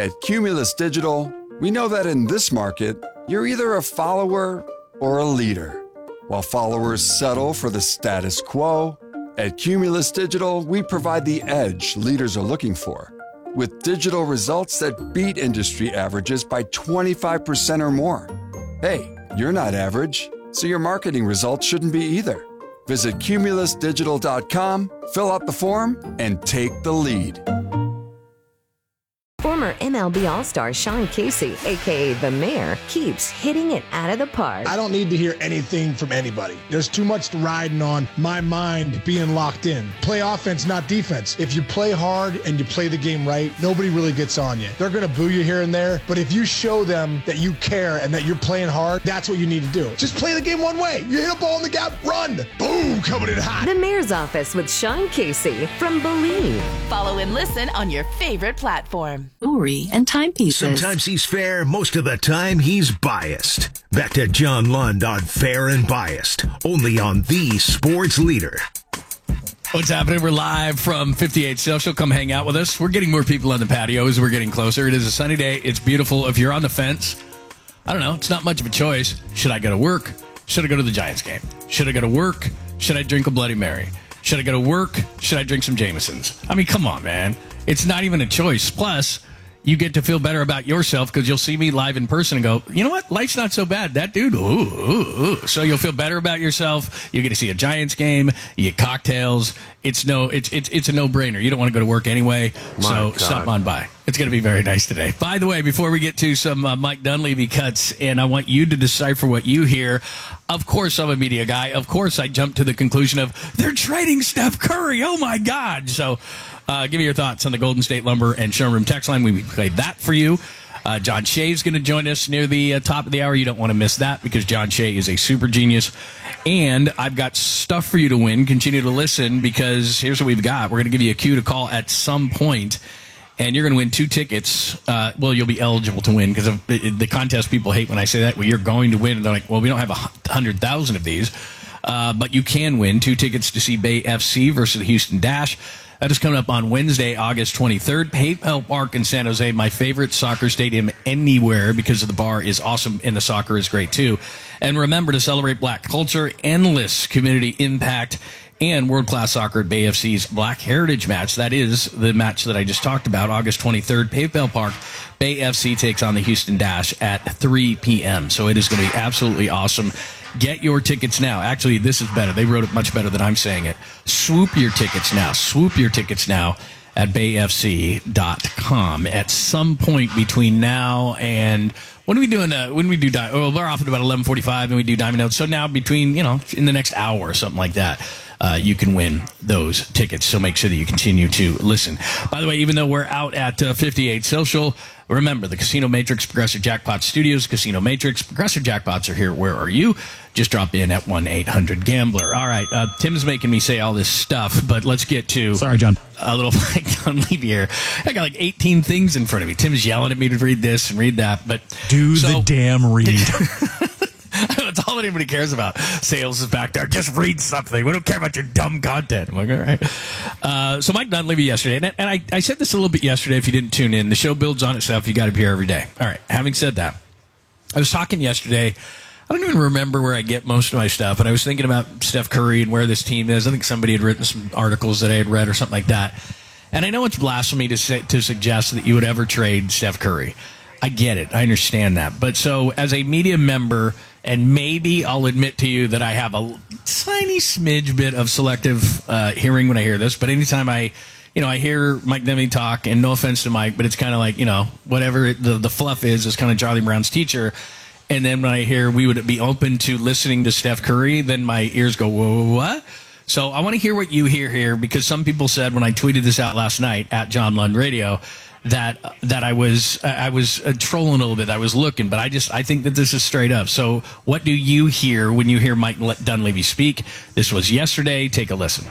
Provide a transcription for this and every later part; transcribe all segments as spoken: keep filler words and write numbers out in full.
At Cumulus Digital, we know that in this market, you're either a follower or a leader. While followers settle for the status quo, at Cumulus Digital, we provide the edge leaders are looking for, with digital results that beat industry averages by twenty-five percent or more. Hey, you're not average, so your marketing results shouldn't be either. Visit cumulus digital dot com, fill out the form, and take the lead. Former M L B All-Star Sean Casey, a k a. The Mayor, keeps hitting it out of the park. I don't need to hear anything from anybody. There's too much riding on my mind being locked in. Play offense, not defense. If you play hard and you play the game right, nobody really gets on you. They're going to boo you here and there, but if you show them that you care and that you're playing hard, that's what you need to do. Just play the game one way. You hit a ball in the gap, run. Boom, coming in hot. The Mayor's Office with Sean Casey from Believe. Follow and listen on your favorite platform. Jewelry and timepieces. Sometimes he's fair, most of the time he's biased. Back to John Lund on Fair and Biased, only on the Sports Leader. What's happening? We're live from fifty-eight Social. Come hang out with us. We're getting more people on the patio as we're getting closer. It is a sunny day. It's beautiful. If you're on the fence, I don't know. It's not much of a choice. Should I go to work? Should I go to the Giants game? Should I go to work? Should I drink a Bloody Mary? Should I go to work? Should I drink some Jamesons? I mean, come on, man. It's not even a choice. Plus, you get to feel better about yourself because you'll see me live in person and go, you know what? Life's not so bad. That dude, ooh, ooh, ooh. So you'll feel better about yourself. You get to see a Giants game. You get cocktails. It's no, it's it's it's a no-brainer. You don't want to go to work anyway, My so God. stop on by. It's going to be very nice today. By the way, before we get to some uh, Mike Dunleavy cuts, and I want you to decipher what you hear. Of course, I'm a media guy. Of course, I jumped to the conclusion of they're trading Steph Curry. Oh my God! So. Uh, give me your thoughts on the Golden State Lumber and Showroom text line. We played that for you. Uh, John Shea's going to join us near the uh, top of the hour. You don't want to miss that because John Shea is a super genius. And I've got stuff for you to win. Continue to listen because here's what we've got. We're going to give you a cue to call at some point, and you're going to win two tickets. Uh, well, you'll be eligible to win because of the contest. People hate when I say that. Well, you're going to win. And they're like, well, we don't have a hundred thousand of these. Uh, but you can win two tickets to see Bay F C versus the Houston Dash. That is coming up on Wednesday, August twenty-third. PayPal Park in San Jose, my favorite soccer stadium anywhere because of the bar is awesome and the soccer is great too. And remember to celebrate black culture, endless community impact, and world-class soccer at Bay F C's Black Heritage match. That is the match that I just talked about, August twenty-third, PayPal Park. Bay F C takes on the Houston Dash at three p.m. So it is going to be absolutely awesome. Get your tickets now. Actually, this is better. They wrote it much better than I'm saying it. Swoop your tickets now. Swoop your tickets now at bay f c dot com. At some point between now and when are we doing? Uh, when we do? Di- oh, we're off at about eleven forty-five, and we do Diamond Notes. So now between you know in the next hour or something like that. Uh, you can win those tickets, so make sure that you continue to listen. By the way, even though we're out at uh, fifty-eight Social, remember the Casino Matrix, Progressive Jackpot Studios, Casino Matrix, Progressive Jackpots are here. Where are you? Just drop in at one eight hundred gambler. All right, uh, Tim's making me say all this stuff, but let's get to... Sorry, John. A little Mike Dunleavy here. I got like eighteen things in front of me. Tim's yelling at me to read this and read that, but... Do so, the damn read. That's all anybody cares about. Sales is back there. Just read something. We don't care about your dumb content. I'm like, all right. Uh, so Mike Dunleavy yesterday, and, and I, I said this a little bit yesterday if you didn't tune in. The show builds on itself. You got to be here every day. All right. Having said that, I was talking yesterday. I don't even remember where I get most of my stuff, but I was thinking about Steph Curry and where this team is. I think somebody had written some articles that I had read or something like that. And I know it's blasphemy to say, to suggest that you would ever trade Steph Curry. I get it. I understand that. But so as a media member, and maybe I'll admit to you that I have a tiny smidge bit of selective uh, hearing when I hear this. But anytime I, you know, I hear Mike Dunleavy talk, and no offense to Mike, but it's kind of like, you know, whatever it, the, the fluff is, is kind of Charlie Brown's teacher. And then when I hear we would be open to listening to Steph Curry, then my ears go, whoa, what? So I want to hear what you hear here, because some people said when I tweeted this out last night at John Lund Radio that that I was I was uh, trolling a little bit. I was looking, but I just I think that this is straight up. So what do you hear when you hear Mike Dunleavy speak? This was yesterday. Take a listen.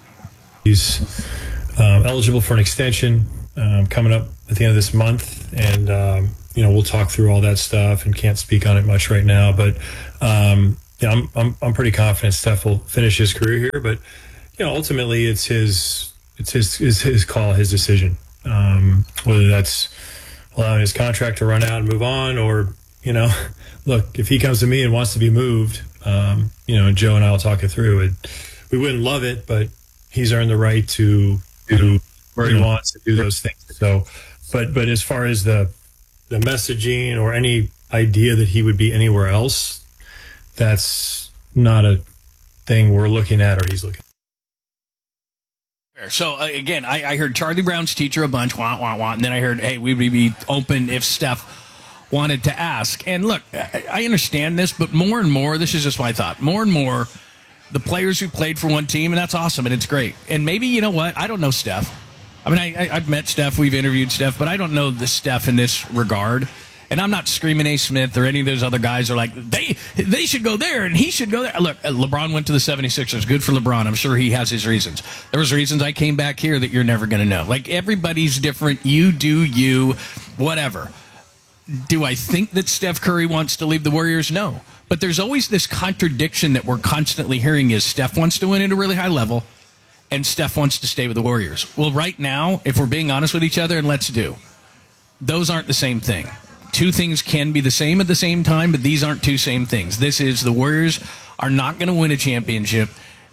He's um, eligible for an extension um, coming up at the end of this month, and um, you know we'll talk through all that stuff. And can't speak on it much right now, but um, yeah, I'm I'm I'm pretty confident Steph will finish his career here. But you know, ultimately, it's his it's his his, his call, his decision. Um, whether that's allowing his contract to run out and move on, or, you know, look, if he comes to me and wants to be moved, um, you know, Joe and I will talk it through. It, we wouldn't love it, but he's earned the right to do where he wants to do those things. So, but but as far as the the messaging or any idea that he would be anywhere else, that's not a thing we're looking at or he's looking at. So, uh, again, I, I heard Charlie Brown's teacher a bunch, wah, wah, wah, and then I heard, hey, we would be open if Steph wanted to ask. And look, I, I understand this, but more and more, this is just my thought, more and more, the players who played for one team, and that's awesome, and it's great. And maybe, you know what, I don't know Steph. I mean, I, I, I've met Steph, we've interviewed Steph, but I don't know the Steph in this regard. And I'm not screaming A. Smith or any of those other guys are like, they they should go there and he should go there. Look, LeBron went to the seventy-sixers. Good for LeBron. I'm sure he has his reasons. There was reasons I came back here that you're never going to know. Like, everybody's different. You do you, whatever. Do I think that Steph Curry wants to leave the Warriors? No. But there's always this contradiction that we're constantly hearing is Steph wants to win at a really high level and Steph wants to stay with the Warriors. Well, right now, if we're being honest with each other, and let's do, those aren't the same thing. Two things can be the same at the same time, but these aren't two same things. This is the Warriors are not going to win a championship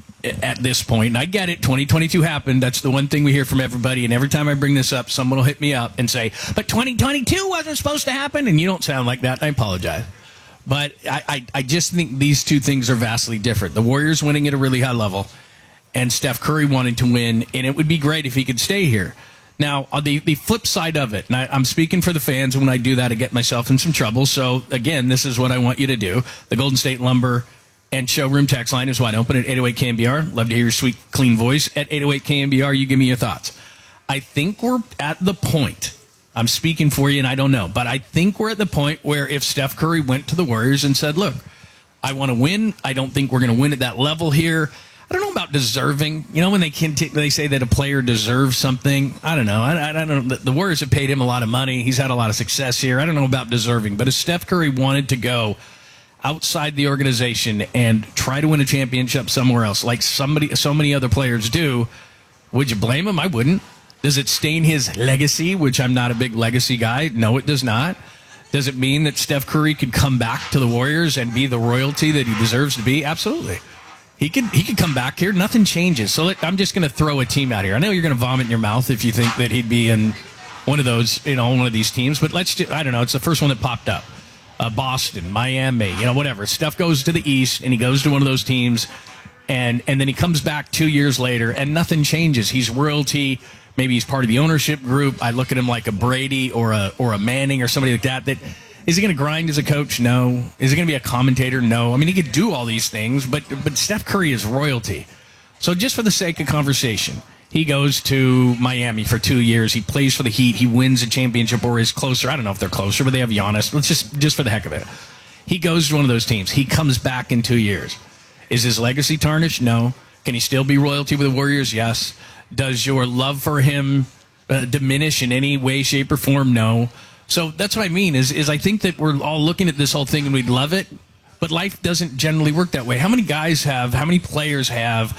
at this point. And I get it. twenty twenty-two happened. That's the one thing we hear from everybody. And every time I bring this up, someone will hit me up and say, but twenty twenty-two wasn't supposed to happen. And you don't sound like that. I apologize. But I, I, I just think these two things are vastly different. The Warriors winning at a really high level and Steph Curry wanting to win. And it would be great if he could stay here. Now, on the, the flip side of it, and I, I'm speaking for the fans, when I do that, I get myself in some trouble. So, again, this is what I want you to do. The Golden State Lumber and Showroom text line is wide open at eight oh eight K M B R. Love to hear your sweet, clean voice. At eight oh eight K M B R, you give me your thoughts. I think we're at the point, I'm speaking for you and I don't know, but I think we're at the point where if Steph Curry went to the Warriors and said, look, I want to win. I don't think we're going to win at that level here. I don't know about deserving. You know, when they can t- they say that a player deserves something. I don't know. I, I don't know. The Warriors have paid him a lot of money. He's had a lot of success here. I don't know about deserving. But if Steph Curry wanted to go outside the organization and try to win a championship somewhere else, like somebody, so many other players do, would you blame him? I wouldn't. Does it stain his legacy, which I'm not a big legacy guy? No, it does not. Does it mean that Steph Curry could come back to the Warriors and be the royalty that he deserves to be? Absolutely. He could he could come back here. Nothing changes. So let, I'm just going to throw a team out here. I know you're going to vomit in your mouth if you think that he'd be in one of those, you know, one of these teams. But let's just, I don't know. It's the first one that popped up. Uh, Boston, Miami, you know, whatever. Steph goes to the East and he goes to one of those teams, and and then he comes back two years later and nothing changes. He's royalty. Maybe he's part of the ownership group. I look at him like a Brady or a or a Manning or somebody like that. That is he going to grind as a coach? No. Is he going to be a commentator? No. I mean, he could do all these things, but but Steph Curry is royalty. So just for the sake of conversation, he goes to Miami for two years. He plays for the Heat. He wins a championship or is closer. I don't know if they're closer, but they have Giannis. Let's just just for the heck of it. He goes to one of those teams. He comes back in two years. Is his legacy tarnished? No. Can he still be royalty with the Warriors? Yes. Does your love for him uh, diminish in any way, shape, or form? No. So that's what I mean is, is I think that we're all looking at this whole thing and we'd love it, but life doesn't generally work that way. How many guys have, how many players have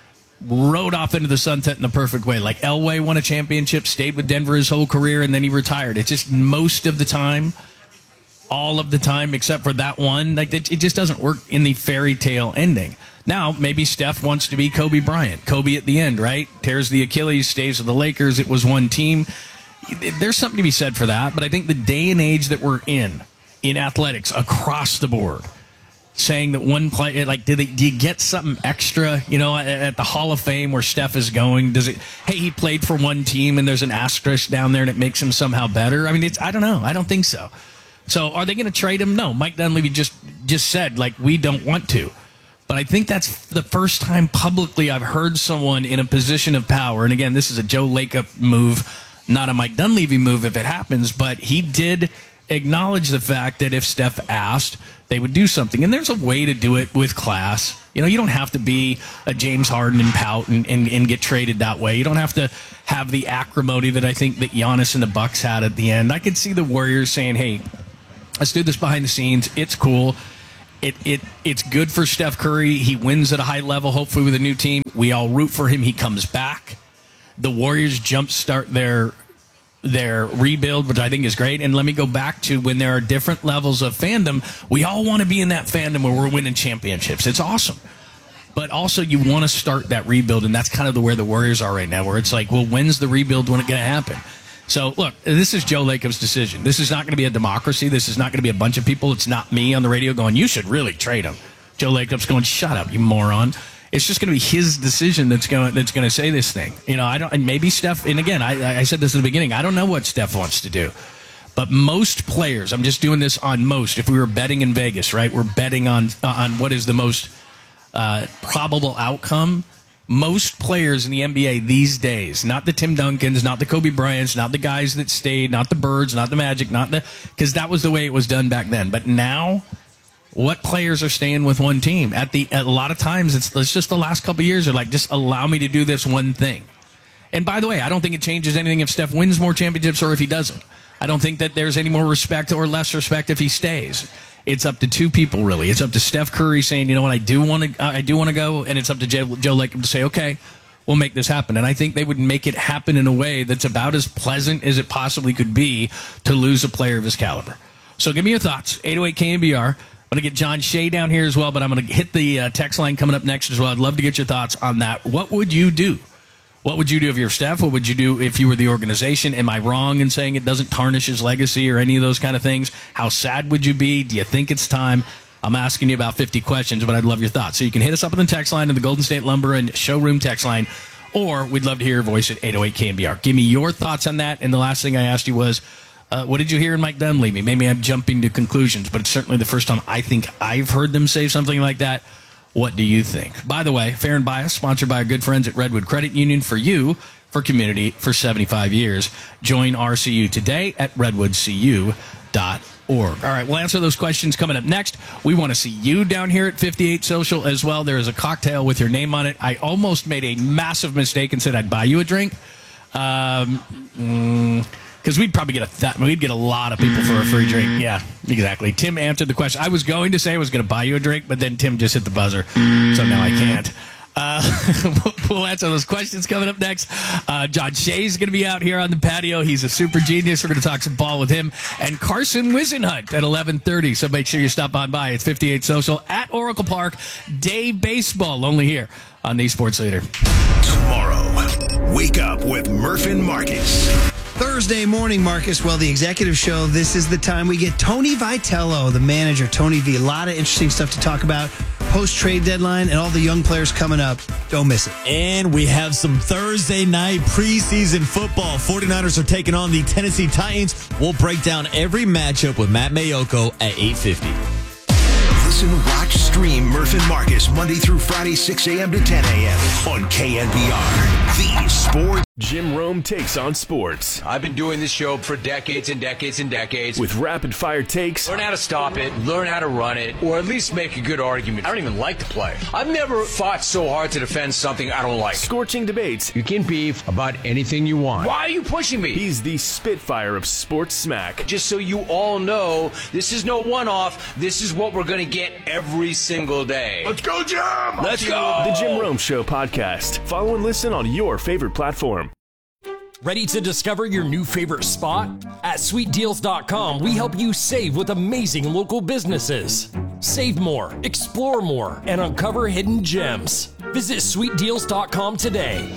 rode off into the sunset in the perfect way? Like Elway won a championship, stayed with Denver his whole career, and then he retired. It's just most of the time, all of the time, except for that one, like it, it just doesn't work in the fairy tale ending. Now, maybe Steph wants to be Kobe Bryant. Kobe at the end, right? Tears the Achilles, stays with the Lakers. It was one team. There's something to be said for that, but I think the day and age that we're in, in athletics across the board, saying that one play, like, do, they, do you get something extra, you know, at, at the Hall of Fame where Steph is going? Does it, hey, he played for one team and there's an asterisk down there and it makes him somehow better? I mean, it's, I don't know. I don't think so. So are they going to trade him? No. Mike Dunleavy just, just said, like, we don't want to. But I think that's the first time publicly I've heard someone in a position of power, and again, this is a Joe Lacob move, not a Mike Dunleavy move if it happens, but he did acknowledge the fact that if Steph asked, they would do something. And there's a way to do it with class. You know, you don't have to be a James Harden and pout and, and, and get traded that way. You don't have to have the acrimony that I think that Giannis and the Bucks had at the end. I could see the Warriors saying, hey, let's do this behind the scenes. It's cool. It it It's good for Steph Curry. He wins at a high level, hopefully with a new team. We all root for him. He comes back. The Warriors jumpstart their their rebuild, which I think is great. And let me go back to when there are different levels of fandom. We all want to be in that fandom where we're winning championships. It's awesome. But also you want to start that rebuild, and that's kind of the where the Warriors are right now, where it's like, well, when's the rebuild when it's going to happen? So, look, this is Joe Lacob's decision. This is not going to be a democracy. This is not going to be a bunch of people. It's not me on the radio going, you should really trade him. Joe Lacob's going, shut up, you moron. It's just going to be his decision that's going that's going to say this thing. You know, I don't. And maybe Steph. And again, I, I said this at the beginning. I don't know what Steph wants to do, but most players. I'm just doing this on most. If we were betting in Vegas, right? We're betting on on what is the most uh, probable outcome. Most players in the N B A these days, not the Tim Duncans, not the Kobe Bryants, not the guys that stayed, not the Birds, not the Magic, not the because that was the way it was done back then. But now. What players are staying with one team? At the at a lot of times, it's, it's just the last couple of years are like, just allow me to do this one thing. And by the way, I don't think it changes anything if Steph wins more championships or if he doesn't. I don't think that there's any more respect or less respect if he stays. It's up to two people, really. It's up to Steph Curry saying, you know what, I do want to I do want to go, and it's up to Joe, Joe Lacob to say, okay, we'll make this happen. And I think they would make it happen in a way that's about as pleasant as it possibly could be to lose a player of his caliber. So give me your thoughts. eight oh eight K N B R. I'm going to get John Shea down here as well, but I'm going to hit the uh, text line coming up next as well. I'd love to get your thoughts on that. What would you do? What would you do if you're Steph? What would you do if you were the organization? Am I wrong in saying it doesn't tarnish his legacy or any of those kind of things? How sad would you be? Do you think it's time? I'm asking you about fifty questions, but I'd love your thoughts. So you can hit us up on the text line in the Golden State Lumber and Showroom text line, or we'd love to hear your voice at eight oh eight K N B R. Give me your thoughts on that. And the last thing I asked you was, Uh, what did you hear in Mike Dunleavy? Maybe I'm jumping to conclusions, but it's certainly the first time I think I've heard them say something like that. What do you think? By the way, Fair and Biased, sponsored by our good friends at Redwood Credit Union, for you, for community, for seventy-five years. Join R C U today at redwood c u dot org. All right, we'll answer those questions coming up next. We want to see you down here at fifty-eight Social as well. There is a cocktail with your name on it. I almost made a massive mistake and said I'd buy you a drink. Um... Mm, Because we'd probably get a th- we'd get a lot of people for a free drink. Yeah, exactly. Tim answered the question. I was going to say I was going to buy you a drink, but then Tim just hit the buzzer, so now I can't. Uh, we'll answer those questions coming up next. Uh, John Shea's going to be out here on the patio. He's a super genius. We're going to talk some ball with him. And Carson Wisenhunt at eleven thirty. So make sure you stop on by. It's fifty-eight Social at Oracle Park. Day baseball only here on the Sports Leader. Tomorrow, wake up with Murph and Marcus. Thursday morning, Marcus. Well, the executive show, this is the time we get Tony Vitello, the manager, Tony V. A lot of interesting stuff to talk about. Post-trade deadline and all the young players coming up. Don't miss it. And we have some Thursday night preseason football. forty-niners are taking on the Tennessee Titans. We'll break down every matchup with Matt Mayoko at eight fifty. Listen, watch, stream Murph and Marcus Monday through Friday, six a.m. to ten a.m. on K N B R, the Sports. Jim Rome takes on sports. I've been doing this show for decades and decades and decades. With rapid-fire takes. Learn how to stop it, learn how to run it, or at least make a good argument. I don't even like to play. I've never fought so hard to defend something I don't like. Scorching debates. You can beef about anything you want. Why are you pushing me? He's the Spitfire of sports smack. Just so you all know, this is no one-off. This is what we're going to get every single day. Let's go, Jim! Let's go! The Jim Rome Show podcast. Follow and listen on your favorite platform. Ready to discover your new favorite spot? At sweet deals dot com, we help you save with amazing local businesses. Save more, explore more, and uncover hidden gems. Visit sweet deals dot com today.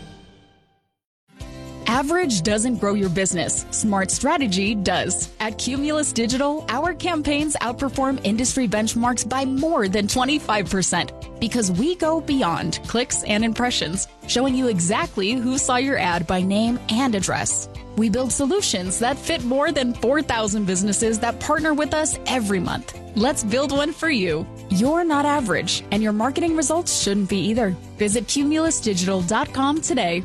Average doesn't grow your business. Smart strategy does. At Cumulus Digital, our campaigns outperform industry benchmarks by more than twenty-five percent because we go beyond clicks and impressions, showing you exactly who saw your ad by name and address. We build solutions that fit more than four thousand businesses that partner with us every month. Let's build one for you. You're not average, and your marketing results shouldn't be either. Visit cumulus digital dot com today.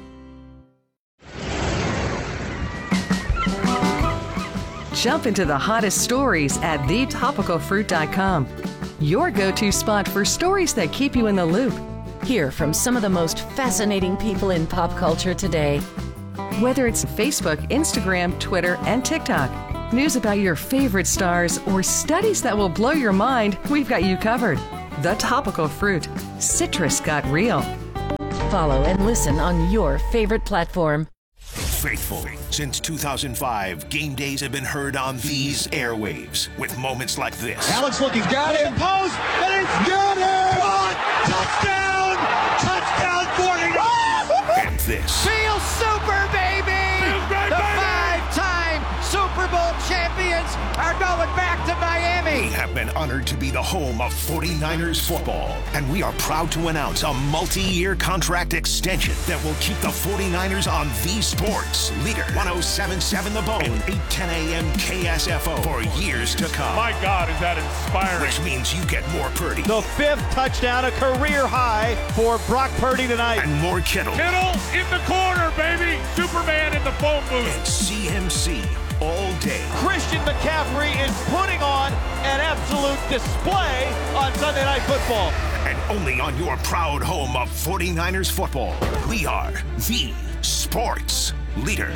Jump into the hottest stories at the topical fruit dot com. Your go-to spot for stories that keep you in the loop. Hear from some of the most fascinating people in pop culture today. Whether it's Facebook, Instagram, Twitter, and TikTok, news about your favorite stars, or studies that will blow your mind, we've got you covered. The Topical Fruit. Citrus got real. Follow and listen on your favorite platform. faithful. Since two thousand five, game days have been heard on these airwaves with moments like this. Alex looking, got him, post, and it's got him! Touchdown! Touchdown, forty-nine! And this. Feel super, baby! The five-time Super Bowl champions are going back to Miami! We have been honored to be the home of forty-niners football, and we are proud to announce a multi-year contract extension that will keep the forty-niners on the sports leader. one oh seven point seven The Bone, eight ten a.m. K S F O for years to come. My God, is that inspiring. Which means you get more Purdy. The fifth touchdown, a career high for Brock Purdy tonight. And more Kittle. Kittle in the corner, baby! Superman in the phone booth. And C M C all day. Christian McCaffrey is putting on an absolute display on Sunday Night Football. And only on your proud home of forty-niners football, we are the sports leader.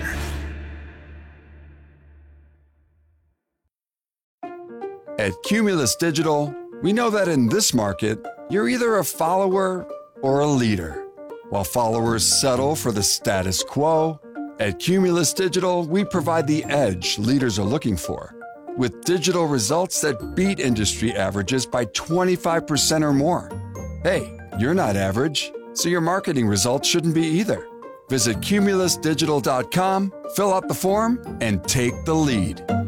At Cumulus Digital, we know that in this market, you're either a follower or a leader. While followers settle for the status quo, at Cumulus Digital, we provide the edge leaders are looking for, with digital results that beat industry averages by twenty-five percent or more. Hey, you're not average, so your marketing results shouldn't be either. Visit cumulus digital dot com, fill out the form, and take the lead.